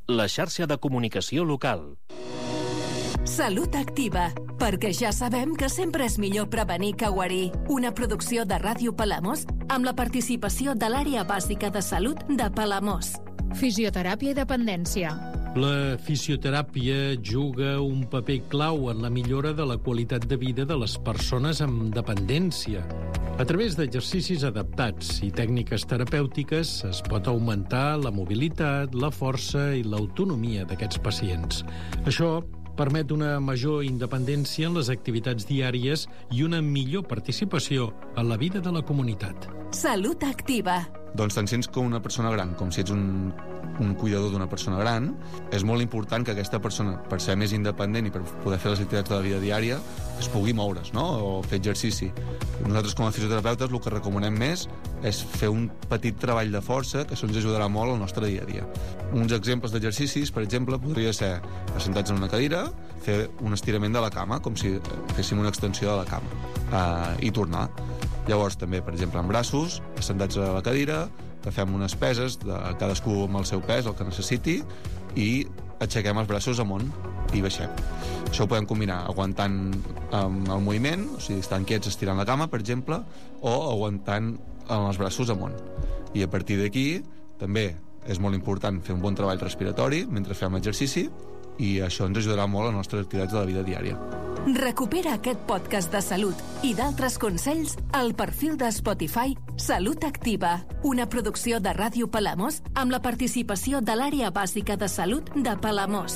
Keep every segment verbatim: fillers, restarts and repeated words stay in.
la xarxa de comunicació local. Salut Activa, perquè ja sabem que sempre és millor prevenir que guarir. Una producció de Ràdio Palamós amb la participació de l'àrea bàsica de salut de Palamós. Fisioteràpia i dependència. La fisioteràpia juga un paper clau en la millora de la qualitat de vida de les persones amb dependència. A través d'exercicis adaptats i tècniques terapèutiques es pot augmentar la mobilitat, la força i l'autonomia d'aquests pacients. Això permet una major independència en les activitats diàries i una millor participació en la vida de la comunitat. Salut Activa. Doncs tant si ets com una persona gran, com si ets un, un cuidador d'una persona gran, és molt important que aquesta persona, per ser més independent i per poder fer les activitats de la vida diària, es pugui moure's, no? O fer exercici. Nosaltres, com a fisioterapeutes, el que recomanem més és fer un petit treball de força, que això ens ajudarà molt al nostre dia a dia. Uns exemples d'exercicis, per exemple, podria ser assentats en una cadira, fer un estirament de la cama, com si féssim una extensió de la cama, eh, i tornar. Llavors, també, per exemple, en braços, assentats a la cadira, agafem unes peses, de cadascú amb el seu pes, el que necessiti, i aixequem els braços amunt i baixem. Això ho podem combinar aguantant amb el moviment, o sigui, estant quiets estirant la cama, per exemple, o aguantant amb els braços amunt. I a partir d'aquí, també és molt important fer un bon treball respiratori mentre fem exercici, i això ens ajudarà molt a les nostres activitats de la vida diària. Recupera aquest podcast de salut i d'altres consells al perfil de Spotify Salut Activa, una producció de Ràdio Palamós amb la participació de l'àrea bàsica de salut de Palamós.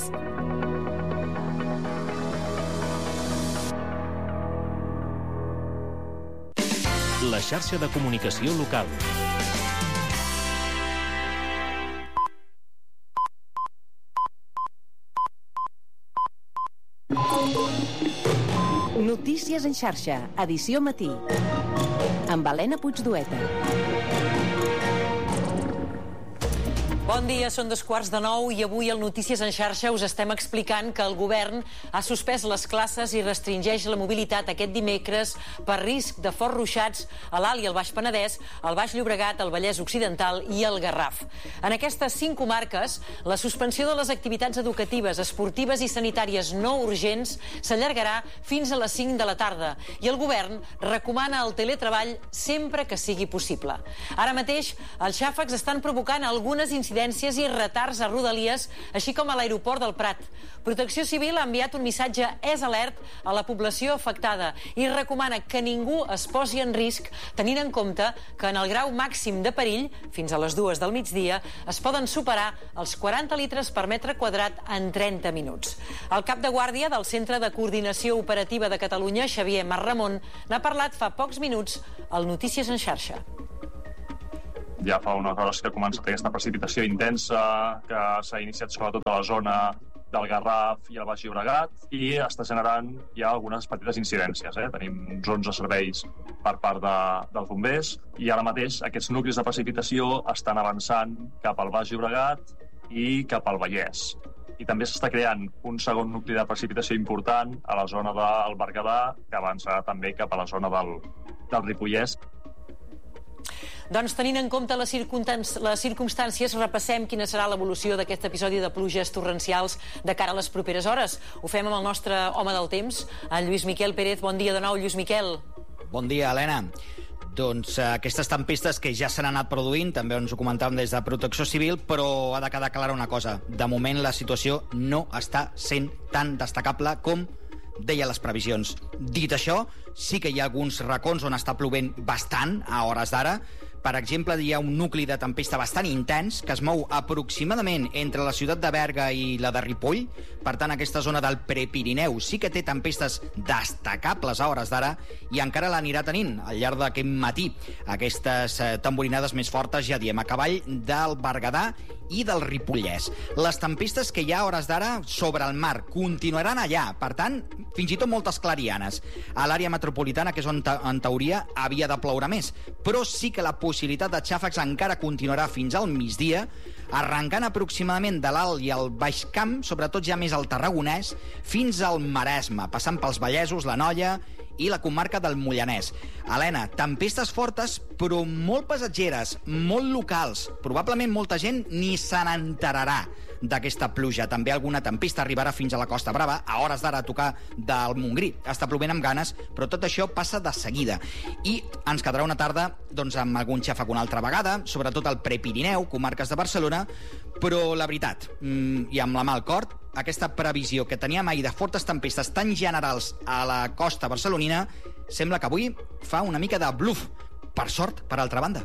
La xarxa de comunicació local. Notícies en xarxa, edició matí, amb Helena Puigdueta. Bon dia, són dos quarts de nou i avui al Notícies en xarxa us estem explicant que el govern ha suspès les classes i restringeix la mobilitat aquest dimecres per risc de forts ruixats a l'Alt i el Baix Penedès, el Baix Llobregat, el Vallès Occidental i el Garraf. En aquestes cinc comarques, la suspensió de les activitats educatives, esportives i sanitàries no urgents s'allargarà fins a les cinc de la tarda i el govern recomana el teletreball sempre que sigui possible. Ara mateix, els xàfecs estan provocant algunes incidències i retards a Rodalies, així com a l'aeroport del Prat. Protecció Civil ha enviat un missatge és alert a la població afectada i recomana que ningú es posi en risc, tenint en compte que en el grau màxim de perill, fins a les dues del migdia, es poden superar els quaranta litres per metre quadrat en trenta minuts. El cap de guàrdia del Centre de Coordinació Operativa de Catalunya, Xavier Marramon, n'ha parlat fa pocs minuts al Notícies en xarxa. Ja fa unes hores que ha començat aquesta precipitació intensa que s'ha iniciat sobretot a la zona del Garraf i el Baix Llobregat i està generant ja algunes petites incidències. Eh? Tenim uns onze serveis per part de, dels bombers i ara mateix aquests nuclis de precipitació estan avançant cap al Baix Llobregat i cap al Vallès. I també s'està creant un segon nucli de precipitació important a la zona del Berguedà, que avança també cap a la zona del, del Ripollès. Doncs tenint en compte les, les circumstàncies, repassem quina serà l'evolució d'aquest episodi de pluges torrencials de cara a les properes hores. Ho fem amb el nostre home del temps, en Lluís Miquel Pérez. Bon dia de nou, Lluís Miquel. Bon dia, Helena. Doncs eh, aquestes tempestes que ja s'han anat produint, també ens ho comentàvem des de Protecció Civil, però ha de quedar clara una cosa. De moment la situació no està sent tan destacable com deia les previsions. Dit això, sí que hi ha alguns racons on està plovent bastant a hores d'ara. Per exemple, hi ha un nucli de tempesta bastant intens que es mou aproximadament entre la ciutat de Berga i la de Ripoll. Per tant, aquesta zona del Prepirineu sí que té tempestes destacables a hores d'ara i encara l'anirà tenint al llarg d'aquest matí. Aquestes eh, tamborinades més fortes, ja diem, a cavall del Berguedà i del Ripollès. Les tempestes que hi ha a hores d'ara sobre el mar continuaran allà, per tant, fins i tot moltes clarianes. A l'àrea metropolitana, que és on en teoria havia de ploure més, però sí que la possibilitat de xàfecs encara continuarà fins al migdia. arrencant aproximadament de l'Alt i el Baix Camp, sobretot ja més al Tarragonès, fins al Maresme, passant pels Vallesos, l'Anoia i la comarca del Mollanès. Helena, tempestes fortes, però molt passatgeres, molt locals. Probablement molta gent ni se n'enterarà d'aquesta pluja. També alguna tempesta arribarà fins a la Costa Brava, a hores d'ara a tocar del Montgrí. Està plovent amb ganes, però tot això passa de seguida. I ens quedarà una tarda doncs, amb algun xàfec una altra vegada, sobretot al Prepirineu, comarques de Barcelona, però la veritat, mmm, i amb la mà al cor, aquesta previsió que teníem ahir de fortes tempestes tan generals a la costa barcelonina sembla que avui fa una mica de bluff. Per sort, per altra banda.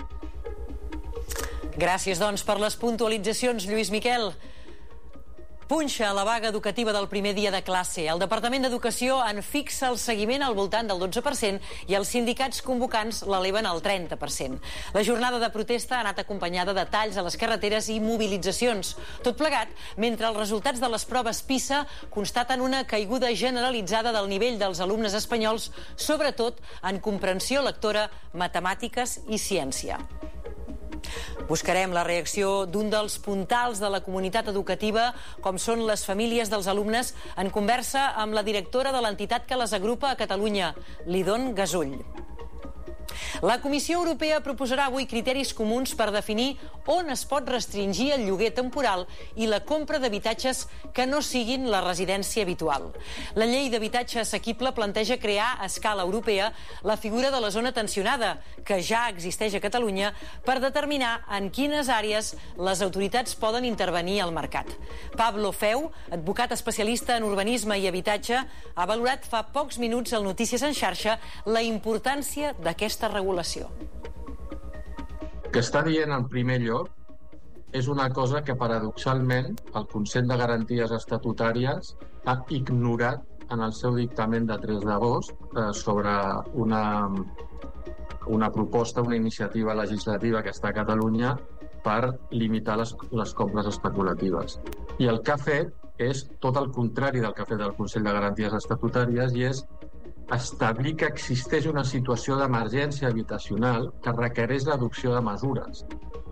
Gràcies, doncs, per les puntualitzacions, Lluís Miquel. Punxa la vaga educativa del primer dia de classe. El Departament d'Educació en fixa el seguiment al voltant del dotze per cent i els sindicats convocants l'eleven al trenta per cent. La jornada de protesta ha anat acompanyada de talls a les carreteres i mobilitzacions. Tot plegat, mentre els resultats de les proves PISA constaten una caiguda generalitzada del nivell dels alumnes espanyols, sobretot en comprensió lectora, matemàtiques i ciència. Buscarem la reacció d'un dels puntals de la comunitat educativa, com són les famílies dels alumnes, en conversa amb la directora de l'entitat que les agrupa a Catalunya, Lidon Gasull. La Comissió Europea proposarà avui criteris comuns per definir on es pot restringir el lloguer temporal i la compra d'habitatges que no siguin la residència habitual. La llei d'habitatge assequible planteja crear a escala europea la figura de la zona tensionada, que ja existeix a Catalunya, per determinar en quines àrees les autoritats poden intervenir al mercat. Pablo Feu, advocat especialista en urbanisme i habitatge, ha valorat fa pocs minuts al Notícies en xarxa la importància d'aquesta regulació. El que està dient en primer lloc és una cosa que paradoxalment el Consell de Garanties Estatutàries ha ignorat en el seu dictamen de tres d'agost eh, sobre una, una proposta, una iniciativa legislativa que està a Catalunya per limitar les, les compres especulatives. I el que ha fet és tot el contrari del que ha fet el Consell de Garanties Estatutàries i és establir que existeix una situació d'emergència habitacional que requereix l'adopció de mesures.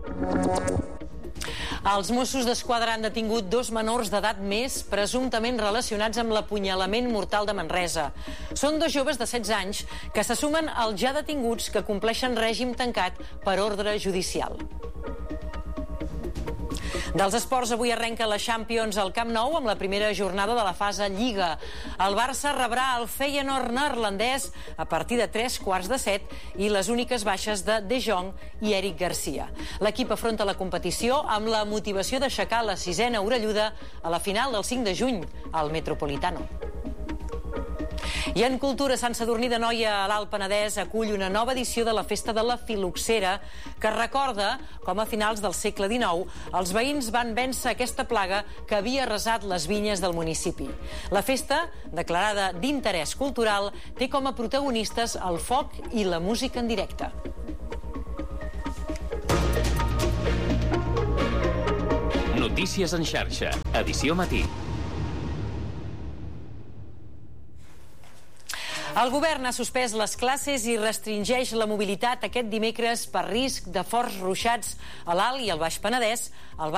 Els Mossos d'Esquadra han detingut dos menors d'edat més presumptament relacionats amb l'apunyalament mortal de Manresa. Són dos joves de setze anys que se sumen als ja detinguts que compleixen règim tancat per ordre judicial. Dels esports, avui arrenca la Champions al Camp Nou amb la primera jornada de la fase Lliga. El Barça rebrà el Feyenoord neerlandès a partir de tres quarts de set i les úniques baixes de De Jong i Eric Garcia. L'equip afronta la competició amb la motivació d'aixecar la sisena orelluda a la final del cinc de juny al Metropolitano. I en cultura, Sant Sadurní d'Anoia a l'Alt Penedès acull una nova edició de la Festa de la Filoxera que recorda com a finals del segle dinou els veïns van vèncer aquesta plaga que havia arrasat les vinyes del municipi. La festa, declarada d'interès cultural, té com a protagonistes el foc i la música en directe. Notícies en xarxa, edició matí. El govern ha suspès les classes i restringeix la mobilitat aquest dimecres per risc de forts ruixats a l'Alt i al Baix Penedès, al